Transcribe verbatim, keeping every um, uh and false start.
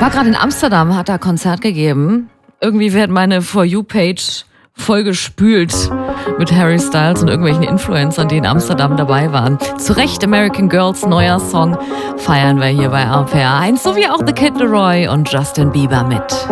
war gerade in Amsterdam, hat da Konzert gegeben. Irgendwie wird meine For You-Page voll gespült mit Harry Styles und irgendwelchen Influencern, die in Amsterdam dabei waren. Zu Recht, American Girls, neuer Song, feiern wir hier bei R P R eins, so wie auch The Kid Laroi und Justin Bieber mit.